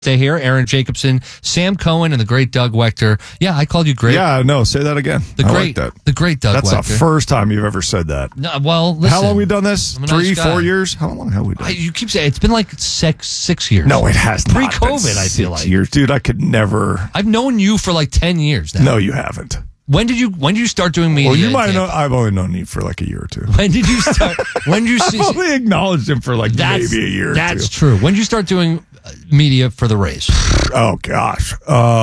Stay here. Aaron Jacobson, Sam Cohen, and the great Doug Wechter. Yeah, I called you great. Yeah, no, say that again. I like that. The great Doug Wechter. That's the first time you've ever said that. No, well, listen. How long have we done this? I'm a 3, nice guy. 4 years? How long have we done? You keep saying it's been like six years. No, it has not. Pre-COVID, been I feel 6 like. years, dude. I could never. I've known you for like 10 years now. No, you haven't. When did you start doing media? Well, you might know. I've only known you for like a year or two. When did you start? When did you see? I've only acknowledged him for like maybe a year or two. That's true. When did you start doing media for the Rays? Oh gosh,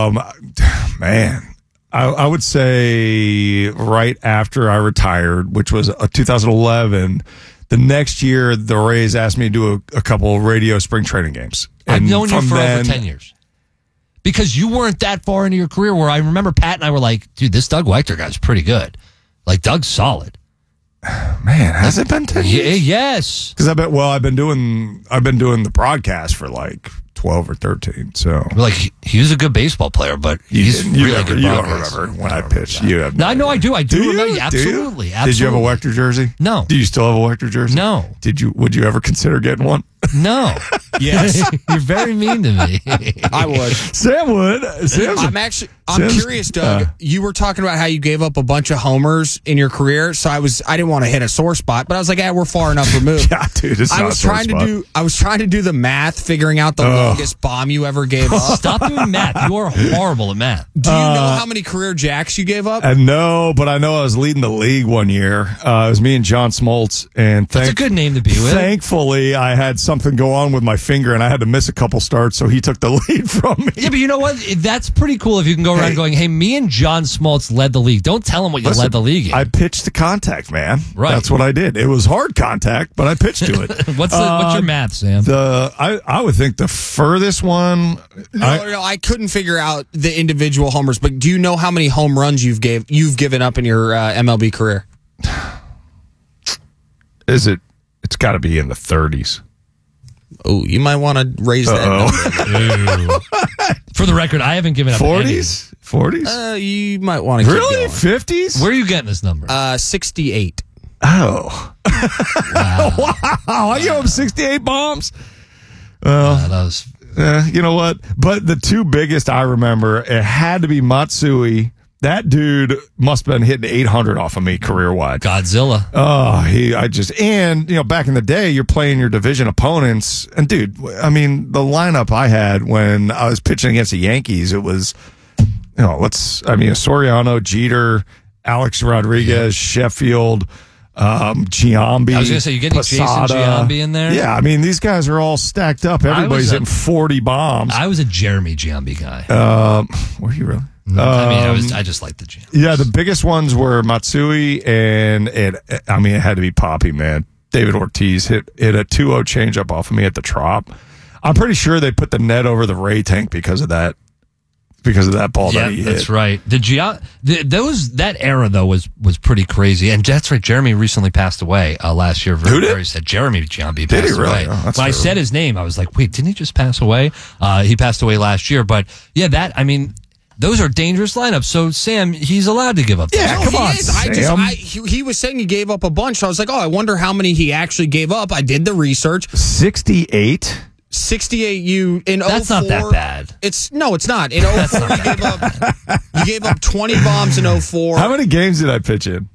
man, I would say right after I retired, which was 2011. The next year, the Rays asked me to do a couple of radio spring training games. I've known you for over 10 years. Because you weren't that far into your career where I remember Pat and I were like, dude, this Doug Wechter guy's pretty good. Like, Doug's solid. Man, has it been 10 years? Yes. Because I've been doing the broadcast for like 12 or 13. So like he was a good baseball player, but he's really good. You don't remember when I pitched. You have no, I know I do. I do remember. You? Absolutely. Did you have a Wechter jersey? No. Do you still have a Wechter jersey? No. Would you ever consider getting one? No. Yes. You're very mean to me. I would. Sam would. I'm curious, Doug. You were talking about how you gave up a bunch of homers in your career, so I didn't want to hit a sore spot, but I was like, we're far enough removed. Yeah, dude, I was trying to do the math, figuring out the longest bomb you ever gave up. Stop doing math. You are horrible at math. Do you know how many career jacks you gave up? No, but I know I was leading the league one year. It was me and John Smoltz, and that's a good name to be with. Thankfully, I had something go on with my finger, and I had to miss a couple starts, so he took the lead from me. Yeah, but you know what? That's pretty cool if you can go around going, hey, me and John Smoltz led the league. Don't tell him what you led the league in. I pitched to contact, man. Right. That's what I did. It was hard contact, but I pitched to it. What's your math, Sam? I would think the furthest one. No, I couldn't figure out the individual homers, but do you know how many home runs you've given up in your MLB career? It's got to be in the 30s. Oh, you might want to raise that number. For the record, I haven't given up 40s? 40s? You might want to keep really? going. 50s? Where are you getting this number? 68. Oh. Wow. I gave up 68 bombs? That was... you know what? But the two biggest I remember, it had to be Matsui. That dude must have been hitting 800 off of me career-wide. Godzilla. Oh, back in the day, you're playing your division opponents. And, dude, I mean, the lineup I had when I was pitching against the Yankees, it was, Soriano, Jeter, Alex Rodriguez, Sheffield, Giambi. I was going to say, you're getting Posada. Jason Giambi in there? Yeah, I mean, these guys are all stacked up. Everybody's hitting 40 bombs. I was a Jeremy Giambi guy. Were you really? I just like the Giambi. Yeah, the biggest ones were Matsui, and it had to be Poppy, man. David Ortiz hit a 2-0 changeup off of me at the Trop. I'm pretty sure they put the net over the Ray tank because of that ball that he hit. That's right. That era though was pretty crazy, and that's right. Jeremy recently passed away last year. Who did? Said Jeremy Giambi did passed he really? away. Oh, when I said his name, I was like, wait, didn't he just pass away? He passed away last year, but yeah, those are dangerous lineups. So Sam, he's allowed to give up. Yeah, come on, Sam. He was saying he gave up a bunch. So I was like, I wonder how many he actually gave up. I did the research. 68. 68 you in 04. That's not that bad. It's not. In 04 you gave up 20 bombs in 04. How many games did I pitch in?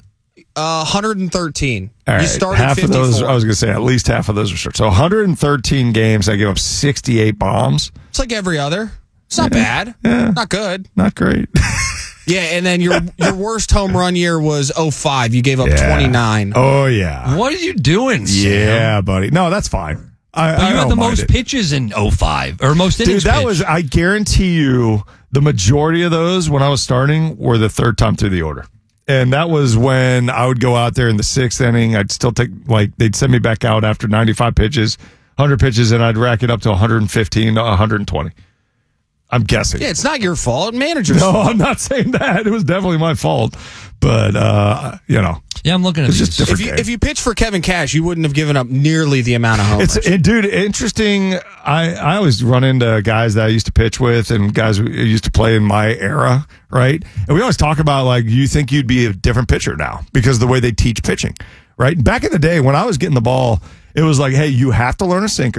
113. All right. You started half 54. of those, I was going to say at least half of those were short. So 113 games, I gave up 68 bombs. It's like every other. It's not bad. Yeah. Not good. Not great. Yeah, and then your worst home run year was 05. You gave up 29. Oh, yeah. What are you doing, Sam? Yeah, buddy. No, that's fine. You had the most pitches in 05, or most innings. Dude, I guarantee you, the majority of those when I was starting were the third time through the order. And that was when I would go out there in the sixth inning. I'd still take, they'd send me back out after 95 pitches, 100 pitches, and I'd rack it up to 115, 120. I'm guessing. Yeah, it's not your fault. Manager's fault. No, I'm not saying that. It was definitely my fault. But, Yeah, I'm looking at it's these. just different. If you pitched for Kevin Cash, you wouldn't have given up nearly the amount of homers. Dude, interesting. I always run into guys that I used to pitch with and guys who used to play in my era, right? And we always talk about, you think you'd be a different pitcher now because of the way they teach pitching, right? Back in the day when I was getting the ball, it was like, hey, you have to learn a sinker.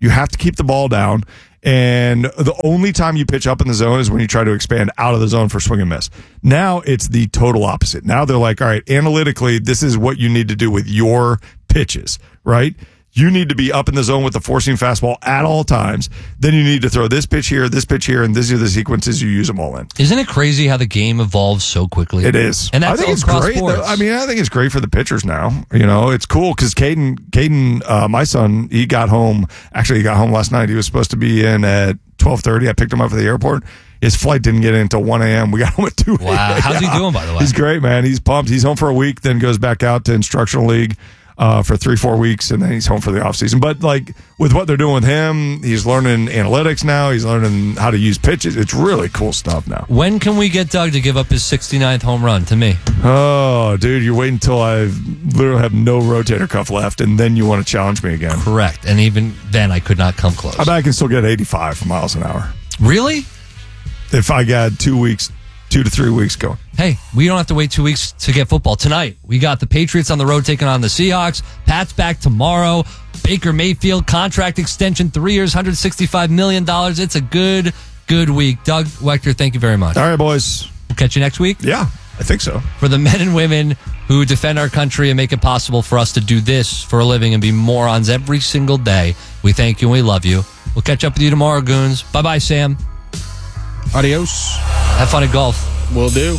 You have to keep the ball down. And the only time you pitch up in the zone is when you try to expand out of the zone for swing and miss. Now it's the total opposite. Now they're like, all right, analytically, this is what you need to do with your pitches, right? You need to be up in the zone with the four-seam fastball at all times. Then you need to throw this pitch here, and these are the sequences you use them all in. Isn't it crazy how the game evolves so quickly? It is. And that's I think it's great. I think it's great for the pitchers now. It's cool because Caden, my son, he got home last night. He was supposed to be in at 12:30. I picked him up at the airport. His flight didn't get in until 1 a.m. We got home at 2 a.m. Wow. How's he doing, by the way? He's great, man. He's pumped. He's home for a week, then goes back out to instructional league for 3-4 weeks, and then he's home for the off season. But like with what they're doing with him, he's learning analytics now. He's learning how to use pitches. It's really cool stuff now. When can we get Doug to give up his 69th home run to me? Oh, dude, you're waiting until I literally have no rotator cuff left, and then you want to challenge me again. Correct. And even then, I could not come close. I bet I can still get 85 miles an hour. Really? If I got 2 to 3 weeks going. Hey, we don't have to wait 2 weeks to get football. Tonight, we got the Patriots on the road taking on the Seahawks. Pat's back tomorrow. Baker Mayfield, contract extension, 3 years, $165 million. It's a good week. Doug Wechter, thank you very much. All right, boys. We'll catch you next week. Yeah, I think so. For the men and women who defend our country and make it possible for us to do this for a living and be morons every single day, we thank you and we love you. We'll catch up with you tomorrow, goons. Bye-bye, Sam. Adios. Have fun at golf. Will do.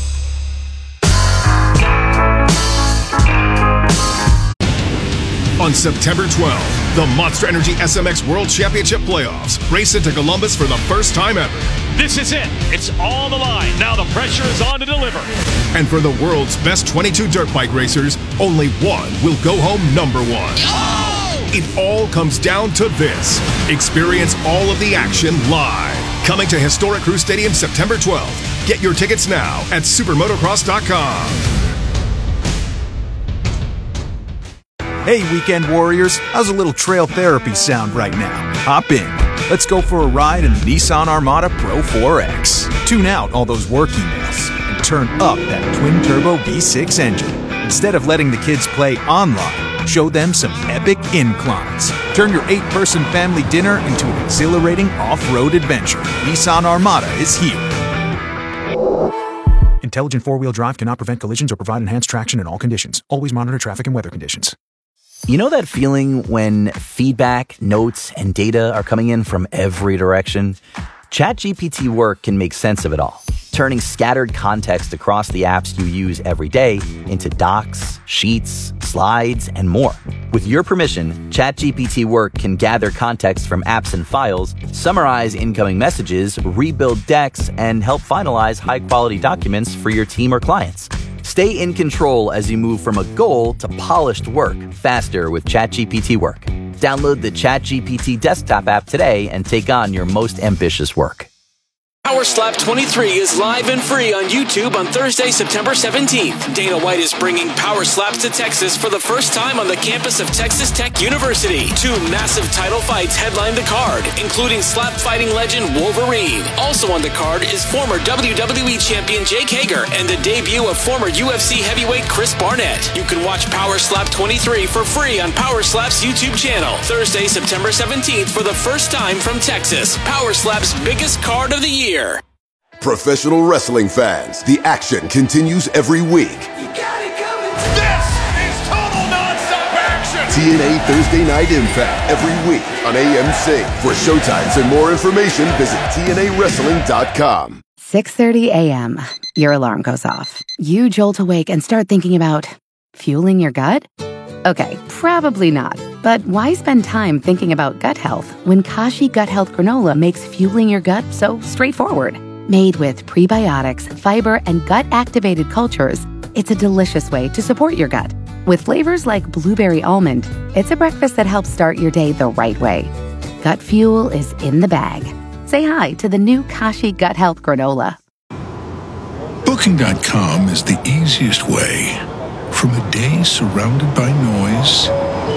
On September 12th, the Monster Energy SMX World Championship Playoffs race into Columbus for the first time ever. This is it. It's all the line. Now the pressure is on to deliver. And for the world's best 22 dirt bike racers, only one will go home number one. Oh! It all comes down to this. Experience all of the action live. Coming to Historic Crew Stadium September 12th. Get your tickets now at supermotocross.com. Hey, weekend warriors, how's a little trail therapy sound right now? Hop in. Let's go for a ride in the Nissan Armada Pro 4X. Tune out all those work emails and turn up that twin-turbo V6 engine. Instead of letting the kids play online, show them some epic inclines. Turn your 8-person family dinner into an exhilarating off-road adventure. Nissan Armada is here. Intelligent four-wheel drive cannot prevent collisions or provide enhanced traction in all conditions. Always monitor traffic and weather conditions. You know that feeling when feedback, notes, and data are coming in from every direction? ChatGPT Work can make sense of it all, turning scattered context across the apps you use every day into docs, sheets, slides, and more. With your permission, ChatGPT Work can gather context from apps and files, summarize incoming messages, rebuild decks, and help finalize high-quality documents for your team or clients. Stay in control as you move from a goal to polished work faster with ChatGPT Work. Download the ChatGPT desktop app today and take on your most ambitious work. Power Slap 23 is live and free on YouTube on Thursday, September 17th. Dana White is bringing Power Slaps to Texas for the first time on the campus of Texas Tech University. 2 massive title fights headline the card, including slap fighting legend Wolverine. Also on the card is former WWE champion Jake Hager and the debut of former UFC heavyweight Chris Barnett. You can watch Power Slap 23 for free on Power Slap's YouTube channel. Thursday, September 17th for the first time from Texas. Power Slap's biggest card of the year. Professional wrestling fans, the action continues every week. You got it coming. This is total nonstop action. TNA Thursday Night Impact every week on AMC. For showtimes and more information, visit TNAWrestling.com. 6:30 a.m. Your alarm goes off. You jolt awake and start thinking about fueling your gut? Okay, probably not. But why spend time thinking about gut health when Kashi Gut Health Granola makes fueling your gut so straightforward? Made with prebiotics, fiber, and gut-activated cultures, it's a delicious way to support your gut. With flavors like blueberry almond, it's a breakfast that helps start your day the right way. Gut fuel is in the bag. Say hi to the new Kashi Gut Health Granola. Booking.com is the easiest way. From a day surrounded by noise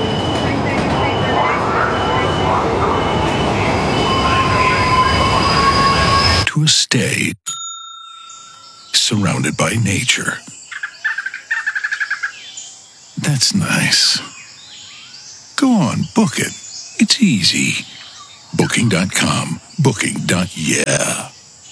to a stay surrounded by nature. That's nice. Go on, book it. It's easy. Booking.com. Booking.yeah.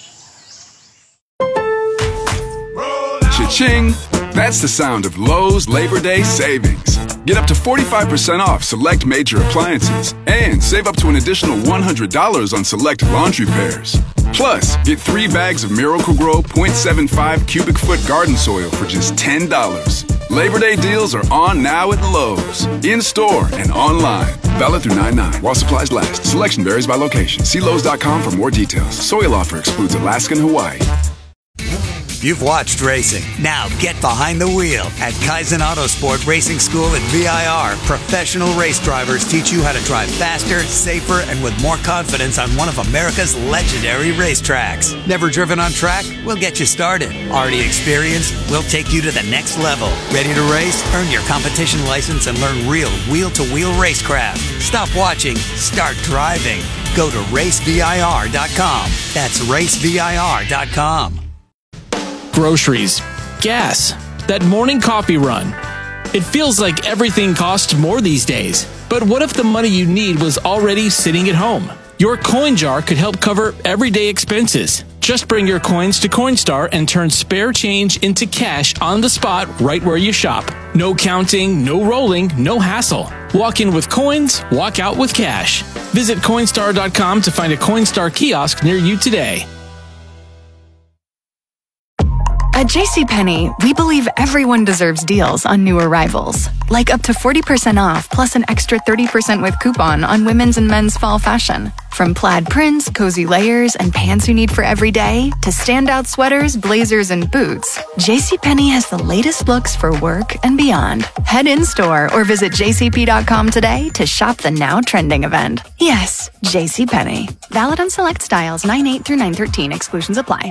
Cha-ching! That's the sound of Lowe's Labor Day savings. Get up to 45% off select major appliances and save up to an additional $100 on select laundry pairs. Plus, get 3 bags of Miracle-Gro 0.75 cubic foot garden soil for just $10. Labor Day deals are on now at Lowe's. In-store and online. Valid through 9/9 while supplies last. Selection varies by location. See Lowe's.com for more details. Soil offer excludes Alaska and Hawaii. You've watched racing. Now get behind the wheel at Kaizen Autosport Racing School at VIR. Professional race drivers teach you how to drive faster, safer, and with more confidence on one of America's legendary racetracks. Never driven on track? We'll get you started. Already experienced? We'll take you to the next level. Ready to race? Earn your competition license and learn real wheel-to-wheel racecraft. Stop watching. Start driving. Go to racevir.com. That's racevir.com. Groceries, gas, that morning coffee run. It feels like everything costs more these days. But what if the money you need was already sitting at home? Your coin jar could help cover everyday expenses. Just bring your coins to Coinstar and turn spare change into cash on the spot right where you shop. No counting, no rolling, no hassle. Walk in with coins, walk out with cash. Visit Coinstar.com to find a Coinstar kiosk near you today. At JCPenney, we believe everyone deserves deals on new arrivals. Like up to 40% off plus an extra 30% with coupon on women's and men's fall fashion. From plaid prints, cozy layers, and pants you need for every day, to standout sweaters, blazers, and boots, JCPenney has the latest looks for work and beyond. Head in-store or visit jcp.com today to shop the now trending event. Yes, JCPenney. Valid on select styles 9/8 through 9/13. Exclusions apply.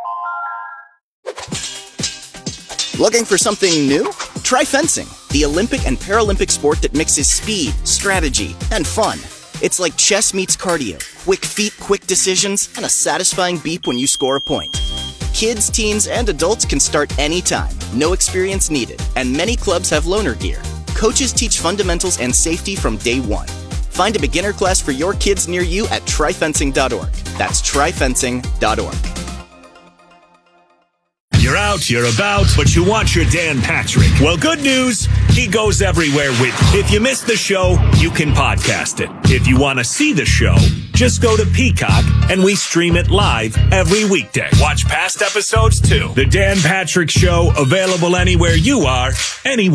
Looking for something new? Try fencing, the Olympic and Paralympic sport that mixes speed, strategy, and fun. It's like chess meets cardio, quick feet, quick decisions, and a satisfying beep when you score a point. Kids, teens, and adults can start anytime, no experience needed, and many clubs have loaner gear. Coaches teach fundamentals and safety from day one. Find a beginner class for your kids near you at tryfencing.org. That's tryfencing.org. You're out, you're about, but you want your Dan Patrick. Well, good news, he goes everywhere with you. If you missed the show, you can podcast it. If you want to see the show, just go to Peacock and we stream it live every weekday. Watch past episodes too. The Dan Patrick Show, available anywhere you are, anywhere.